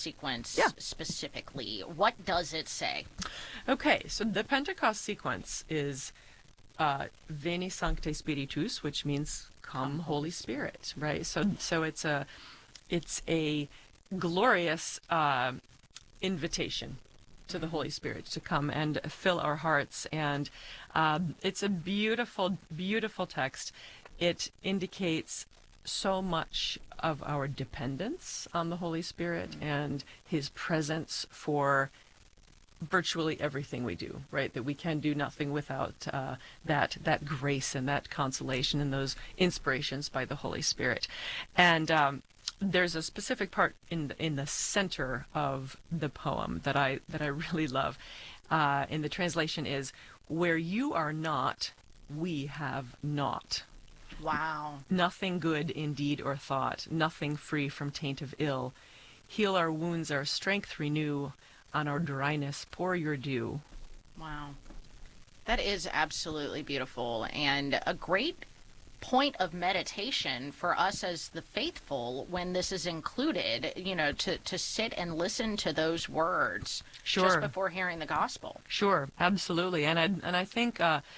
sequence Yeah. specifically. What does it say? Okay, so the Pentecost sequence is Veni Sancte Spiritus, which means come Holy Spirit, right? So it's a glorious invitation to the Holy Spirit to come and fill our hearts, and it's a beautiful, beautiful text. It indicates so much of our dependence on the Holy Spirit and His presence for virtually everything we do, right? That we can do nothing without that grace and that consolation and those inspirations by the Holy Spirit. And there's a specific part in the center of the poem that I really love. In the translation is, "Where you are not, we have not. Wow. Nothing good in deed or thought, nothing free from taint of ill. Heal our wounds, our strength renew, on our dryness pour your dew." Wow. That is absolutely beautiful and a great point of meditation for us as the faithful when this is included, to sit and listen to those words just Sure. before hearing the gospel. Sure, absolutely, and I think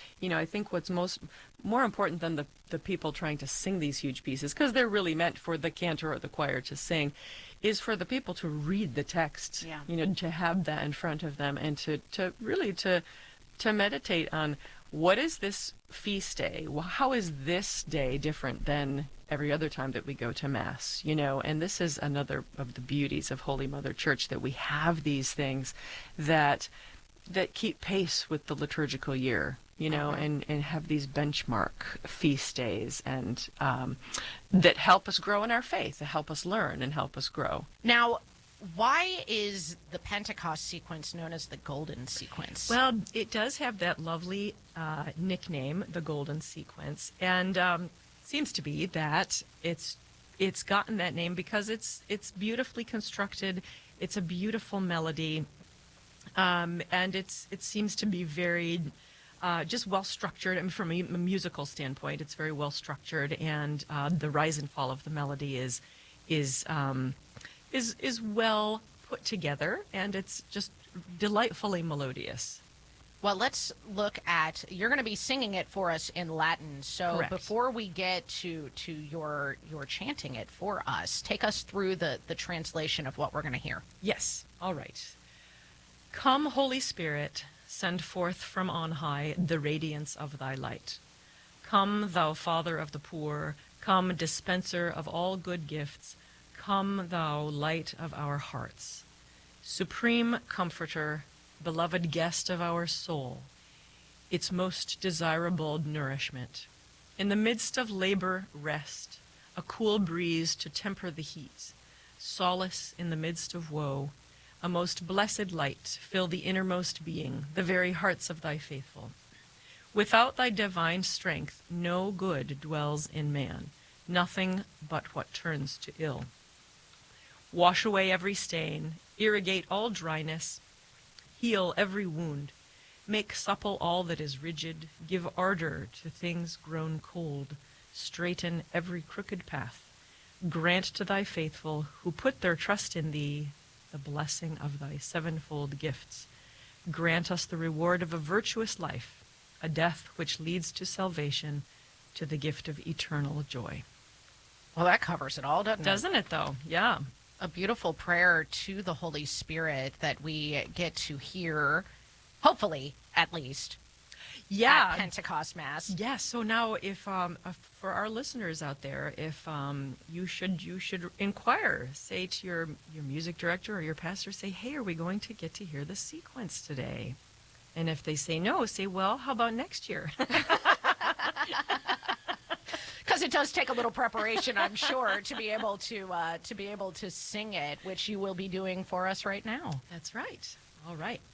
I think what's more important than the people trying to sing these huge pieces, because they're really meant for the cantor or the choir to sing, is for the people to read the text. Yeah. To have that in front of them and to really to meditate on what is this feast day? Well, how is this day different than every other time that we go to Mass? And this is another of the beauties of Holy Mother Church, that we have these things that keep pace with the liturgical year, and have these benchmark feast days, and that help us grow in our faith, that help us learn and help us grow. Now, why is the Pentecost sequence known as the Golden Sequence? Well, it does have that lovely nickname, the Golden Sequence, and seems to be that it's gotten that name because it's beautifully constructed. It's a beautiful melody, and it seems to be very just well structured. I mean, from a musical standpoint, it's very well structured, and the rise and fall of the melody is well put together, and it's just delightfully melodious. Well, let's look at, you're going to be singing it for us in Latin. So Correct. Before we get to your chanting it for us, take us through the translation of what we're going to hear. Yes, all right. Come, Holy Spirit, send forth from on high the radiance of thy light. Come, thou Father of the poor, come, dispenser of all good gifts, come, thou light of our hearts. Supreme Comforter, beloved guest of our soul, its most desirable nourishment. In the midst of labor, rest, a cool breeze to temper the heat, solace in the midst of woe, a most blessed light fill the innermost being, the very hearts of thy faithful. Without thy divine strength, no good dwells in man, nothing but what turns to ill. Wash away every stain, irrigate all dryness, heal every wound, make supple all that is rigid, give ardor to things grown cold, straighten every crooked path. Grant to thy faithful who put their trust in thee the blessing of thy sevenfold gifts. Grant us the reward of a virtuous life, a death which leads to salvation, to the gift of eternal joy. Well, that covers it all, doesn't it? Doesn't it, though? Yeah. A beautiful prayer to the Holy Spirit that we get to hear, hopefully, at least, at Pentecost Mass. Yeah, so now if for our listeners out there, if you should inquire, say to your music director or your pastor, say, hey, are we going to get to hear the sequence today? And if they say no, say, well, how about next year? Because it does take a little preparation, I'm sure, to be able to sing it, which you will be doing for us right now. That's right. All right.